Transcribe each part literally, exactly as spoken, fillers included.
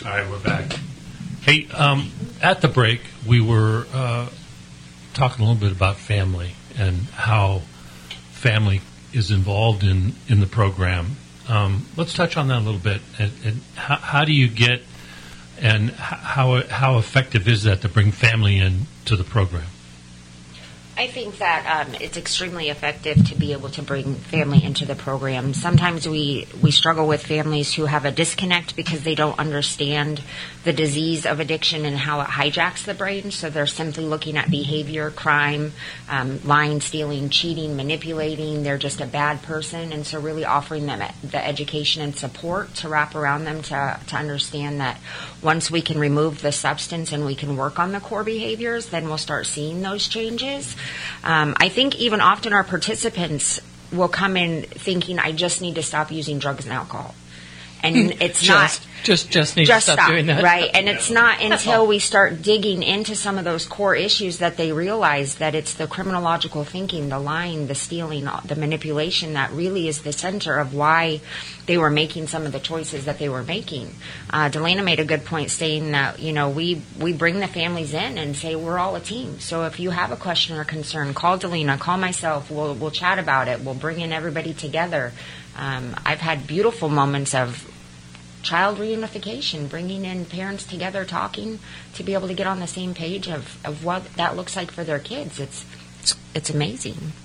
All right, we're back. Hey, um, at the break, we were uh, talking a little bit about family and how family is involved in, in the program. Um, let's touch on that a little bit. And, and how, how do you get and how how effective is that to bring family in to the program? I think that um, it's extremely effective to be able to bring family into the program. Sometimes we, we struggle with families who have a disconnect because they don't understand the disease of addiction and how it hijacks the brain. So they're simply looking at behavior, crime, um, lying, stealing, cheating, manipulating. They're just a bad person. And so really offering them the education and support to wrap around them to, to understand that once we can remove the substance and we can work on the core behaviors, then we'll start seeing those changes. Um, I think even often our participants will come in thinking, I just need to stop using drugs and alcohol. And it's just, not... Just just need just to stop, stop doing that. Right. And it's not until we start digging into some of those core issues that they realize that it's the criminological thinking, the lying, the stealing, the manipulation that really is the center of why they were making some of the choices that they were making. Uh, Delana made a good point saying that, you know, we, we bring the families in and say we're all a team. So if you have a question or concern, call Delana, call myself. We'll, we'll chat about it. We'll bring in everybody together. Um, I've had beautiful moments of child reunification, bringing in parents together, talking to be able to get on the same page of, of what that looks like for their kids. It's it's, it's amazing.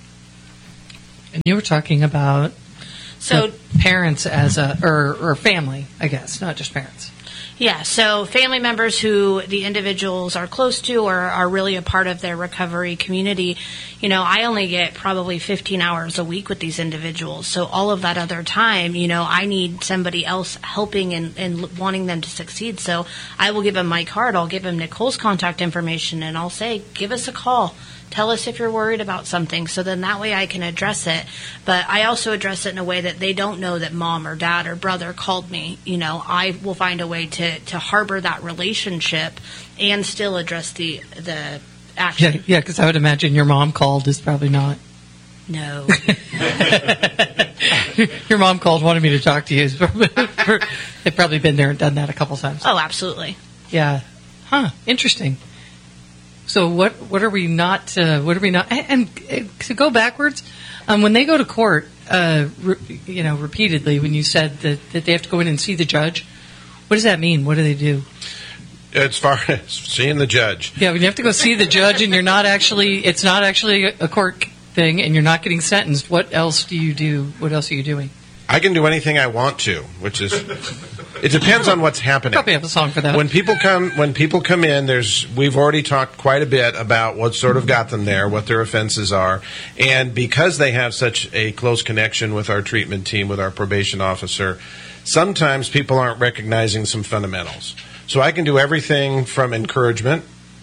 And you were talking about so parents as a or, or family, I guess, not just parents. Yeah, so family members who the individuals are close to or are really a part of their recovery community. You know, I only get probably fifteen hours a week with these individuals. So all of that other time, you know, I need somebody else helping and, and wanting them to succeed. So I will give them my card. I'll give them Nicole's contact information, and I'll say, give us a call. Tell us if you're worried about something, so then that way I can address it. But I also address it in a way that they don't know that mom or dad or brother called me. You know, I will find a way to, to harbor that relationship and still address the the action. Yeah, yeah, because I would imagine your mom called is probably not. No. Your mom called, wanted me to talk to you. They've probably been there and done that a couple times. Oh, absolutely. Yeah. Huh. Interesting. So what what are we not uh, what are we not and, and to go backwards um, when they go to court uh, re, you know repeatedly when you said that, that they have to go in and see the judge, what does that mean? What do they do? As far as seeing the judge, yeah, when you have to go see the judge and you're not actually it's not actually a court thing and you're not getting sentenced, what else do you do? What else are you doing? I can do anything I want to, which is it depends on what's happening. Probably have a song for that. When people come, when people come in, there's we've already talked quite a bit about what sort of got them there, what their offenses are, and because they have such a close connection with our treatment team, with our probation officer, sometimes people aren't recognizing some fundamentals. So I can do everything from encouragement,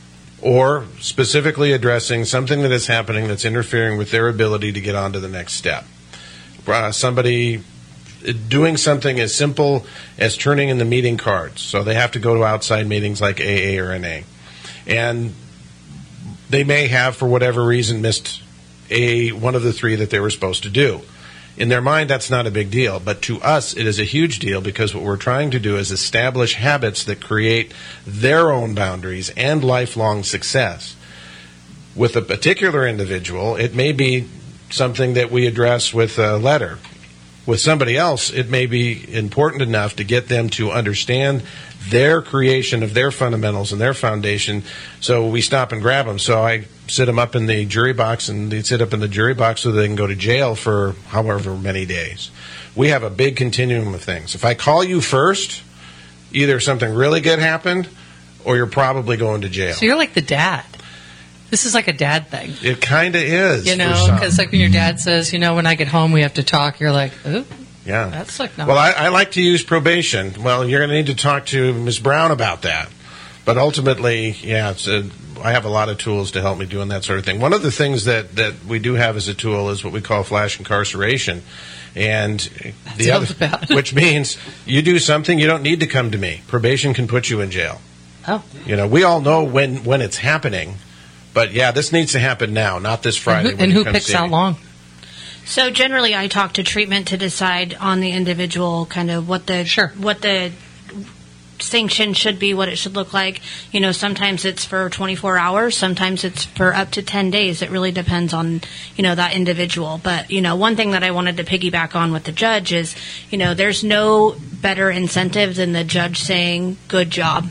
or specifically addressing something that is happening that's interfering with their ability to get on to the next step. Uh, somebody doing something as simple as turning in the meeting cards. So they have to go to outside meetings like A A or N A. And they may have, for whatever reason, missed a one of the three that they were supposed to do. In their mind, that's not a big deal. But to us, it is a huge deal because what we're trying to do is establish habits that create their own boundaries and lifelong success. With a particular individual, it may be something that we address with a letter. With somebody else, it may be important enough to get them to understand their creation of their fundamentals and their foundation, so we stop and grab them. So I sit them up in the jury box, and they sit up in the jury box so they can go to jail for however many days. We have a big continuum of things. If I call you first, either something really good happened, or you're probably going to jail. So you're like the dad. This is like a dad thing. It kind of is. You know, because like when your dad says, you know, when I get home we have to talk, you're like, ooh. Yeah. That's like not. Well, I, I like to use probation. Well, you're going to need to talk to Miz Brown about that. But ultimately, yeah, it's a, I have a lot of tools to help me doing that sort of thing. One of the things that, that we do have as a tool is what we call flash incarceration. And that the other, bad. which means you do something, you don't need to come to me. Probation can put you in jail. Oh. You know, we all know when, when it's happening. But, yeah, this needs to happen now, not this Friday. And who, and who picks how long? So generally I talk to treatment to decide on the individual kind of what the sure. what the sanction should be, what it should look like. You know, sometimes it's for twenty-four hours, sometimes it's for up to ten days. It really depends on, you know, that individual. But, you know, one thing that I wanted to piggyback on with the judge is, you know, there's no better incentive than the judge saying, good job,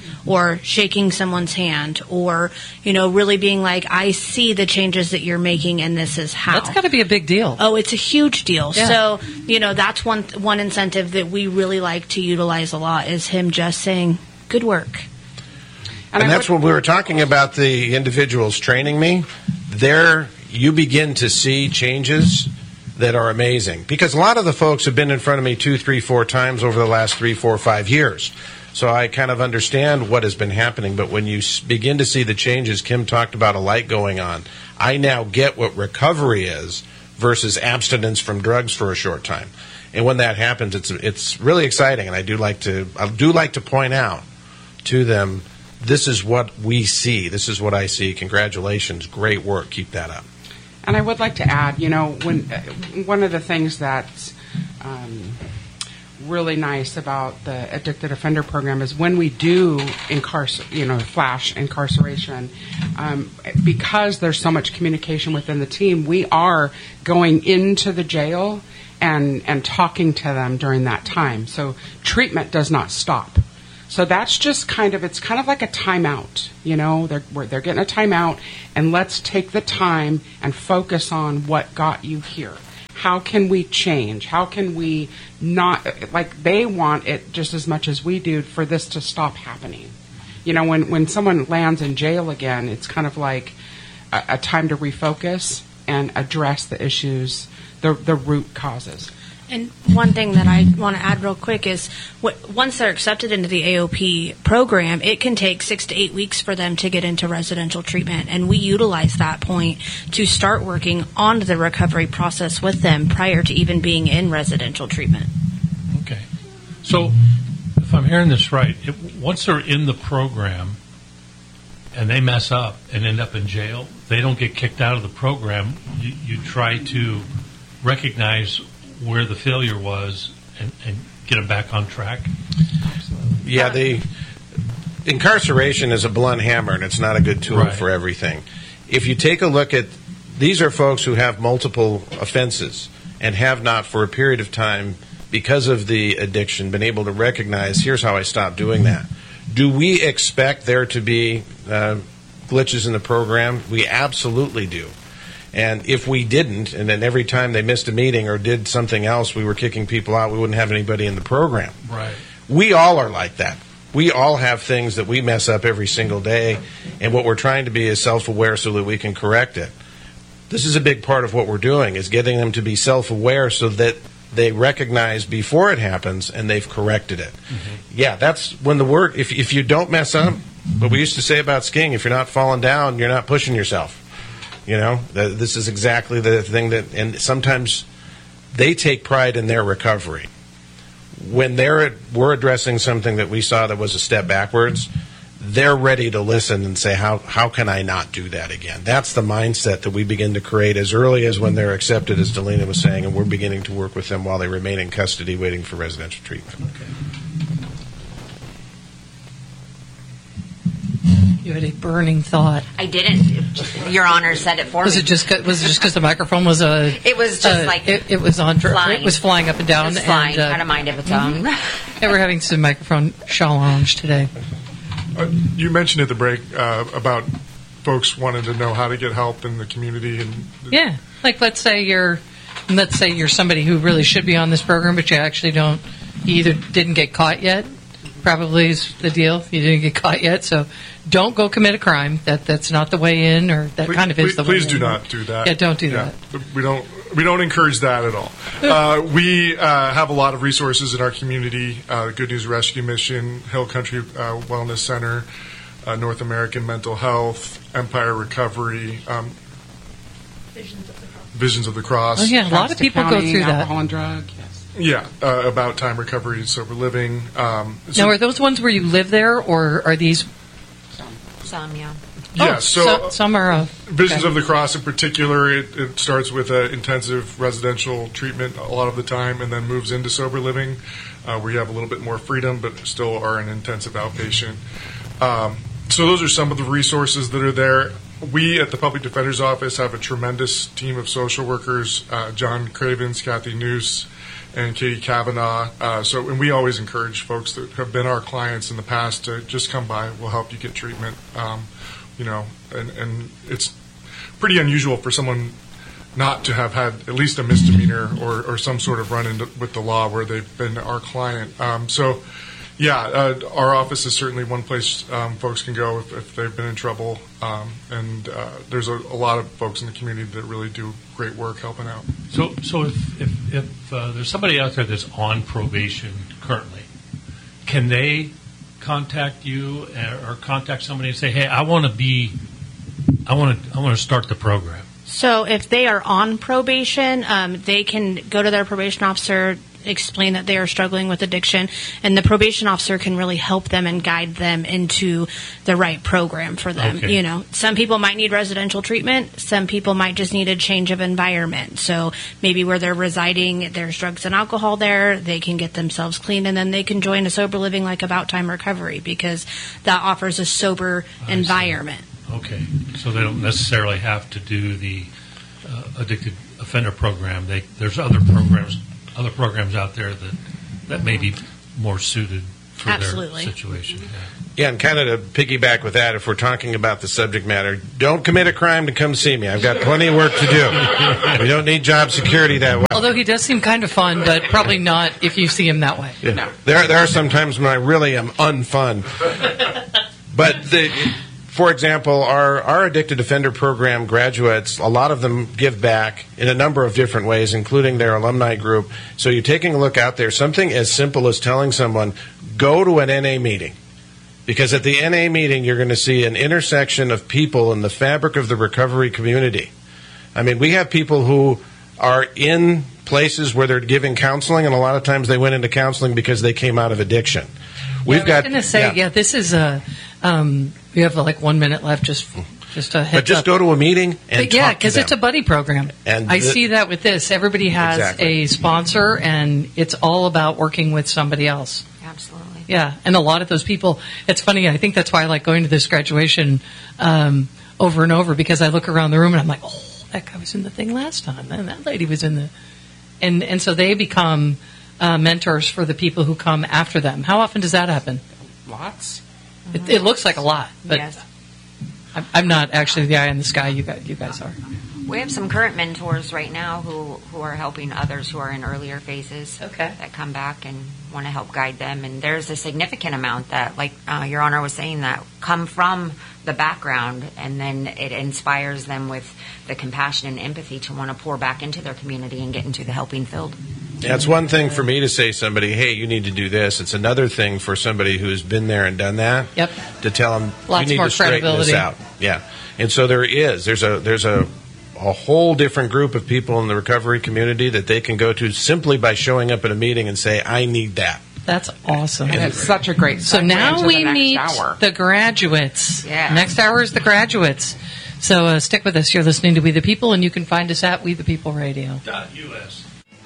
or shaking someone's hand, or, you know, really being like, I see the changes that you're making and this is how. That's got to be a big deal. Oh, it's a huge deal. Yeah. So, you know, that's one one incentive that we really like to utilize a lot, is him just saying, good work. And, and that's when we were talking about the individuals training me. There, you begin to see changes that are amazing. Because a lot of the folks have been in front of me two, three, four times over the last three, four, five years. So I kind of understand what has been happening. But when you s- begin to see the changes, Kim talked about a light going on. I now get what recovery is versus abstinence from drugs for a short time. And when that happens, it's it's really exciting. And I do like to I do like to point out to them, this is what we see. This is what I see. Congratulations. Great work. Keep that up. And I would like to add, you know, when uh, one of the things that's um, really nice about the addicted offender program is when we do incarcer- you know, flash incarceration, um, because there's so much communication within the team, we are going into the jail and and talking to them during that time. So treatment does not stop. So that's just kind of, it's kind of like a timeout, you know, they're, we're, they're getting a timeout, and let's take the time and focus on what got you here. How can we change? How can we not, like they want it just as much as we do for this to stop happening. You know, when, when someone lands in jail again, it's kind of like a, a time to refocus and address the issues, the, the root causes. And one thing that I want to add real quick is, what, once they're accepted into the A O P program, it can take six to eight weeks for them to get into residential treatment. And we utilize that point to start working on the recovery process with them prior to even being in residential treatment. Okay. So if I'm hearing this right, it, once they're in the program and they mess up and end up in jail, they don't get kicked out of the program. You, you try to recognize where the failure was and, and get them back on track? Yeah, the incarceration is a blunt hammer, and it's not a good tool Right. for everything. If you take a look at, these are folks who have multiple offenses and have not for a period of time, because of the addiction, been able to recognize, here's how I stopped doing that. Do we expect there to be uh, glitches in the program? We absolutely do. And if we didn't, and then every time they missed a meeting or did something else, we were kicking people out, we wouldn't have anybody in the program. Right. We all are like that. We all have things that we mess up every single day, and what we're trying to be is self-aware so that we can correct it. This is a big part of what we're doing, is getting them to be self-aware so that they recognize before it happens and they've corrected it. Mm-hmm. Yeah, that's when the word, if, if you don't mess up, what we used to say about skiing, if you're not falling down, you're not pushing yourself. You know, th- this is exactly the thing that, and sometimes they take pride in their recovery. When they're we're addressing something that we saw that was a step backwards, they're ready to listen and say, how how can I not do that again? That's the mindset that we begin to create as early as when they're accepted, as Delina was saying, and we're beginning to work with them while they remain in custody waiting for residential treatment. Okay. You had a burning thought. I didn't. Your Honor said it for Was me. it just 'cause- was it just because the microphone was a? It was just uh, like it, it was on. flying. It was flying up and down. It was flying, and, uh, had a mind of its own. yeah, we're having some microphone challenge today. Uh, you mentioned at the break uh, about folks wanting to know how to get help in the community, and Yeah, like let's say you're, let's say you're somebody who really should be on this program, but you actually don't. You either didn't get caught yet. Probably is the deal. You didn't get caught yet, so don't go commit a crime. That that's not the way in, or that please, kind of is please, the way please in. do not do that. Yeah, don't do Yeah. that. We don't we don't encourage that at all. Uh, we uh, have a lot of resources in our community: uh, Good News Rescue Mission, Hill Country uh, Wellness Center, uh, North American Mental Health, Empire Recovery, um, Visions of the Cross. Visions of the Cross. Oh yeah, a lot of Shasta people go County, through that. Alcohol and drug, yes. Yeah, uh, about time recovery and sober living. Um, so- Now, are those ones where you live there, or are these? Some, yeah. Yeah, Oh, so, so- some are, uh, Visions okay. of the Cross in particular, it, it starts with uh, intensive residential treatment a lot of the time and then moves into sober living, uh, where you have a little bit more freedom but still are an intensive outpatient. Um, so those are some of the resources that are there. We at the Public Defender's Office have a tremendous team of social workers, uh, John Cravens, Kathy Noose, and Katie Kavanaugh. Uh, so, and we always encourage folks that have been our clients in the past to just come by. We'll help you get treatment. Um, you know, and, and it's pretty unusual for someone not to have had at least a misdemeanor or, or some sort of run-in with the law where they've been our client. Um, so, yeah, uh, our office is certainly one place um, folks can go if, if they've been in trouble. Um, and uh, there's a, a lot of folks in the community that really do great work helping out. So, so if if, if uh, there's somebody out there that's on probation currently, can they contact you or, or contact somebody and say, "Hey, I want to be, I want to, I want to start the program"? So if they are on probation, um, they can go to their probation officer, explain that they are struggling with addiction, and the probation officer can really help them and guide them into the right program for them. Okay. You know, some people might need residential treatment. Some people might just need a change of environment. So maybe where they're residing, there's drugs and alcohol there. They can get themselves clean, and then they can join a sober living like About Time Recovery, because that offers a sober I environment. Okay, so they don't necessarily have to do the uh, addicted offender program. They, there's other programs, other programs out there that that may be more suited for Absolutely. their situation. Yeah. Yeah, and kind of to piggyback with that, if we're talking about the subject matter, don't commit a crime to come see me. I've got plenty of work to do. We don't need job security that way. Although he does seem kind of fun, but probably not if you see him that way. Yeah. No. There, there are some times when I really am unfun. But the, for example, our, our addicted offender program graduates, a lot of them give back in a number of different ways, including their alumni group. So you're taking a look out there, something as simple as telling someone, go to an N A meeting. Because at the N A meeting, you're going to see an intersection of people in the fabric of the recovery community. I mean, we have people who are in places where they're giving counseling, and a lot of times they went into counseling because they came out of addiction. We've yeah, I got was going to say, yeah. yeah, this is a. Um, we have like one minute left. Just, just a heads But just up. go to a meeting and But yeah, talk to because them. it's a buddy program. And I the- see that with this. Everybody has Exactly. a sponsor, and it's all about working with somebody else. Absolutely. Yeah, and a lot of those people. It's funny. I think that's why I like going to this graduation um, over and over, because I look around the room and I'm like, oh, that guy was in the thing last time, and that lady was in the, and and so they become uh, mentors for the people who come after them. How often does that happen? Lots. It, it looks like a lot, but Yes. I'm, I'm not actually the eye in the sky. You guys, you guys are. We have some current mentors right now who, who are helping others who are in earlier phases Okay. that come back and want to help guide them. And there's a significant amount that, like uh, Your Honor was saying, that come from the background, and then it inspires them with the compassion and empathy to want to pour back into their community and get into the helping field. Yeah, it's one thing for me to say to somebody, hey, you need to do this. It's another thing for somebody who's been there and done that Yep. to tell them, Lots you need more to straighten this credibility. out. Yeah. And so there is. There's a there's a, a whole different group of people in the recovery community that they can go to simply by showing up at a meeting and say, I need that. That's awesome. And it's such a great So segue now into we the next meet hour. the graduates. Yeah. Next hour is the graduates. So uh, stick with us. You're listening to We the People, and you can find us at We the People Radio. .us.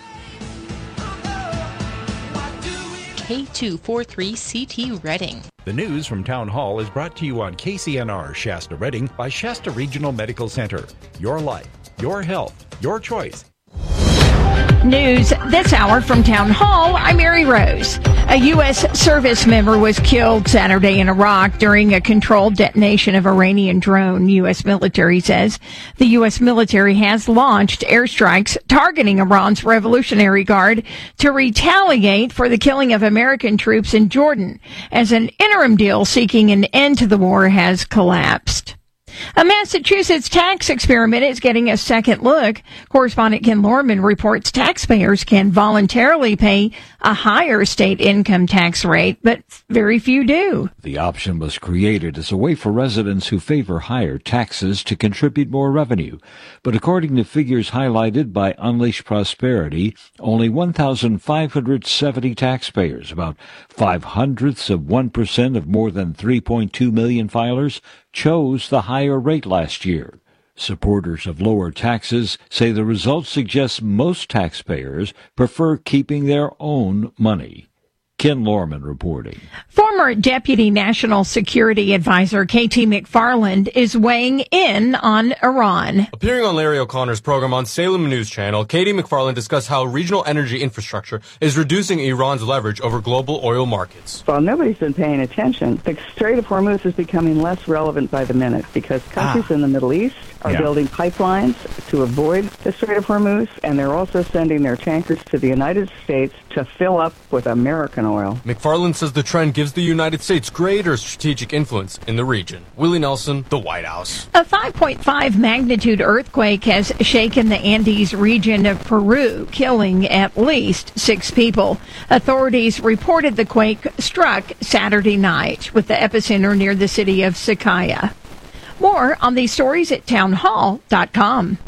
K two forty-three C T Reading. The news from Town Hall is brought to you on K C N R Shasta Reading by Shasta Regional Medical Center. Your life, your health, your choice. News this hour from Town Hall. I'm Mary Rose. A U S service member was killed Saturday in Iraq during a controlled detonation of Iranian drone, U S military says. The U S military has launched airstrikes targeting Iran's Revolutionary Guard to retaliate for the killing of American troops in Jordan, as an interim deal seeking an end to the war has collapsed. A Massachusetts tax experiment is getting a second look. Correspondent Ken Lorman reports taxpayers can voluntarily pay a higher state income tax rate, but very few do. The option was created as a way for residents who favor higher taxes to contribute more revenue. But according to figures highlighted by Unleash Prosperity, only one thousand five hundred seventy taxpayers, about five hundredths of one percent of more than three point two million filers, chose the higher rate last year. Supporters of lower taxes say the results suggest most taxpayers prefer keeping their own money. Ken Lorman reporting. Former Deputy National Security Advisor K T McFarland is weighing in on Iran. Appearing on Larry O'Connor's program on Salem News Channel, K T McFarland discussed how regional energy infrastructure is reducing Iran's leverage over global oil markets. While nobody's been paying attention, the Strait of Hormuz is becoming less relevant by the minute because countries ah. in the Middle East are yeah. building pipelines to avoid the Strait of Hormuz, and they're also sending their tankers to the United States to fill up with American oil. McFarland says the trend gives the United States greater strategic influence in the region. Willie Nelson, The White House. A five point five magnitude earthquake has shaken the Andes region of Peru, killing at least six people. Authorities reported the quake struck Saturday night, with the epicenter near the city of Sakaya. More on these stories at townhall dot com.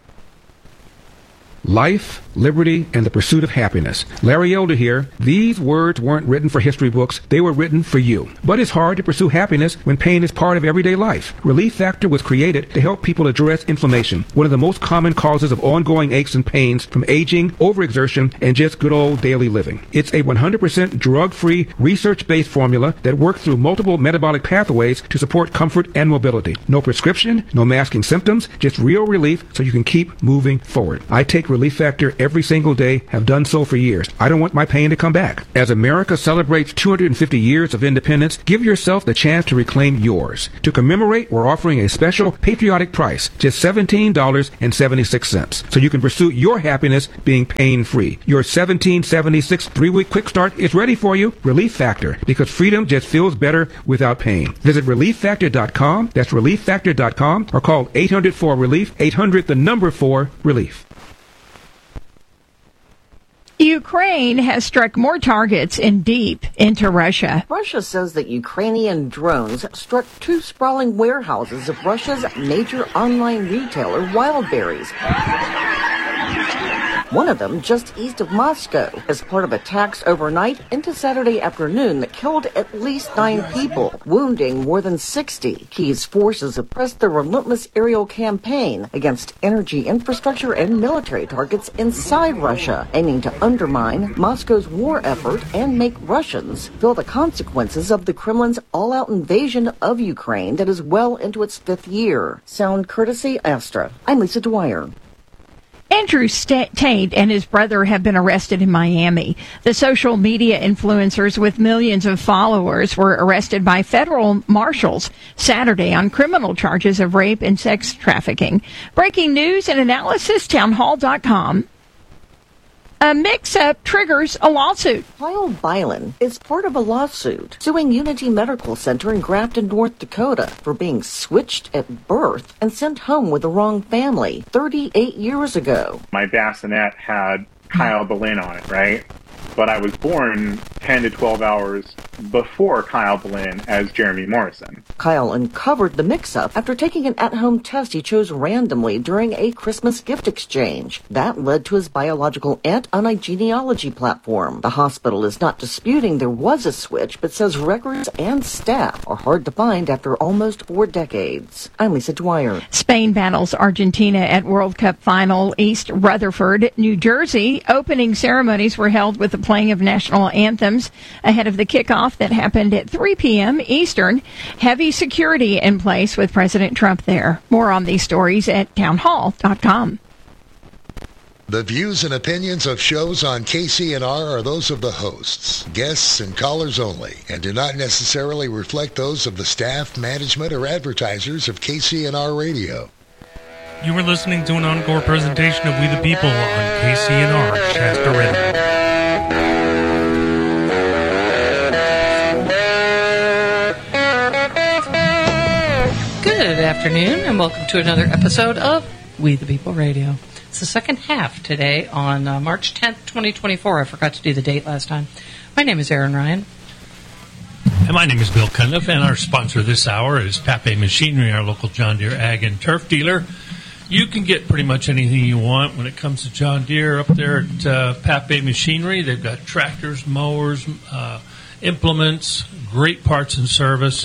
Life, liberty, and the pursuit of happiness. Larry Elder here. These words weren't written for history books. They were written for you. But it's hard to pursue happiness when pain is part of everyday life. Relief Factor was created to help people address inflammation, one of the most common causes of ongoing aches and pains from aging, overexertion, and just good old daily living. It's a one hundred percent drug-free, research-based formula that works through multiple metabolic pathways to support comfort and mobility. No prescription, no masking symptoms, just real relief so you can keep moving forward. I take Relief Factor every single day, have done so for years. I don't want my pain to come back. As America celebrates two hundred fifty years of independence, give yourself the chance to reclaim yours. To commemorate, we're offering a special patriotic price, just seventeen dollars and seventy-six cents, so you can pursue your happiness being pain-free. Your seventeen seventy-six three-week quick start is ready for you. Relief Factor, because freedom just feels better without pain. Visit relief factor dot com, that's relief factor dot com, or call eight hundred four relief, eight hundred the number four relief. Ukraine has struck more targets in deep into Russia. Russia says that Ukrainian drones struck two sprawling warehouses of Russia's major online retailer, Wildberries. One of them just east of Moscow, as part of attacks overnight into Saturday afternoon that killed at least nine people, wounding more than sixty. Kiev's forces have pressed their relentless aerial campaign against energy infrastructure and military targets inside Russia, aiming to undermine Moscow's war effort and make Russians feel the consequences of the Kremlin's all-out invasion of Ukraine that is well into its fifth year. Sound courtesy Astra. I'm Lisa Dwyer. Andrew Tate and his brother have been arrested in Miami. The social media influencers with millions of followers were arrested by federal marshals Saturday on criminal charges of rape and sex trafficking. Breaking news and analysis, townhall dot com. A mix-up triggers a lawsuit. Kyle Bylan is part of a lawsuit suing Unity Medical Center in Grafton, North Dakota for being switched at birth and sent home with the wrong family thirty-eight years ago. My bassinet had Kyle Bylan on it, right? But I was born ten to twelve hours before Kyle Bylan as Jeremy Morrison. Kyle uncovered the mix-up after taking an at-home test he chose randomly during a Christmas gift exchange. That led to his biological aunt on a genealogy platform. The hospital is not disputing there was a switch, but says records and staff are hard to find after almost four decades. I'm Lisa Dwyer. Spain battles Argentina at World Cup final. East Rutherford, New Jersey. Opening ceremonies were held with the playing of national anthems ahead of the kickoff that happened at three p.m. Eastern. Heavy security in place with President Trump there. More on these stories at townhall dot com. The views and opinions of shows on K C N R are those of the hosts, guests, and callers only, and do not necessarily reflect those of the staff, management, or advertisers of K C N R Radio. You are listening to an encore presentation of We the People on K C N R Shasta Radio. Good afternoon, and welcome to another episode of We the People Radio. It's the second half today on uh, March tenth, twenty twenty-four. I forgot to do the date last time. My name is Aaron Ryan. And my name is Bill Cundiff, and our sponsor this hour is Pape Machinery, our local John Deere ag and turf dealer. You can get pretty much anything you want when it comes to John Deere up there at uh, Pape Machinery. They've got tractors, mowers, uh, implements, great parts and service.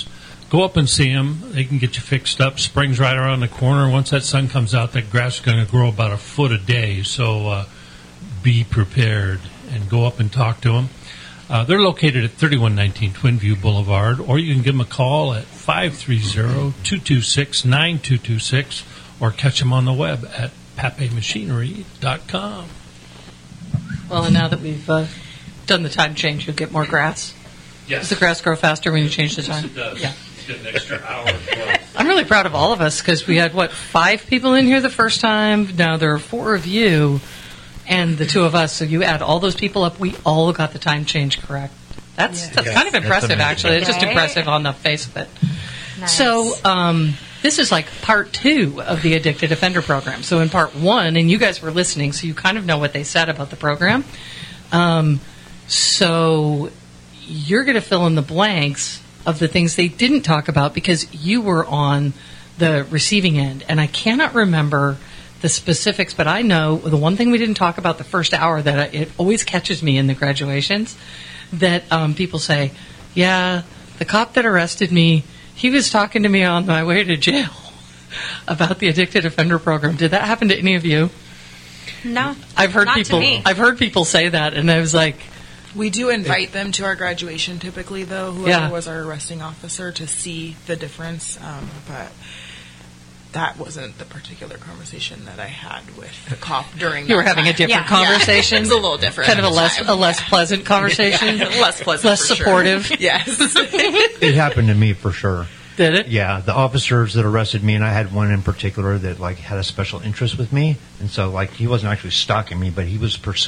go up and see them. They can get you fixed up. Spring's right around the corner. Once that sun comes out, that grass is going to grow about a foot a day. So uh, be prepared and go up and talk to them. Uh, they're located at thirty-one nineteen Twin View Boulevard, or you can give them a call at five three zero, two two six, nine two two six, or catch them on the web at pape machinery dot com. Well, and now that we've uh, done the time change, you'll get more grass. Yes. Does the grass grow faster when you change the time? Yes, it does. Yeah. Get an extra hour of growth. I'm really proud of all of us because we had, what, five people in here the first time? Now there are four of you and the two of us. So you add all those people up, we all got the time change correct. That's, Yeah. that's Yes. kind of That's impressive, amazing. actually. It's just Okay. impressive on the face of it. Nice. So um, this is like part two of the Addicted Offender Program. So in part one, and you guys were listening, so you kind of know what they said about the program. Um, so you're going to fill in the blanks of the things they didn't talk about because you were on the receiving end. And I cannot remember the specifics, but I know the one thing we didn't talk about the first hour that I, it always catches me in the graduations, that um, people say, yeah, the cop that arrested me, he was talking to me on my way to jail about the Addicted Offender Program. Did that happen to any of you? No, I've heard not to people. me. I've heard people say that, and I was like, We do invite them to our graduation typically, though, whoever Yeah. was our arresting officer, to see the difference. Um, but that wasn't the particular conversation that I had with the cop during you were that having a time. different Yeah, yeah. conversation. It was a little different. Kind of at a the less time. a less pleasant conversation. Yeah, less pleasant, less for sure. supportive. Yes. It happened to me for sure. Did it? Yeah, the officers that arrested me, and I had one in particular that like had a special interest with me, and so like he wasn't actually stalking me, but he was pursuing